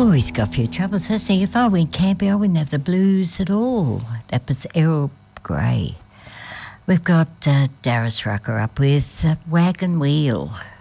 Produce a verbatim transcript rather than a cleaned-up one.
Oh, he's got a few troubles, hasn't he? If I went camping, I wouldn't have the blues at all. That was Errol Grey. We've got uh, Darius Rucker up with uh, Wagon Wheel.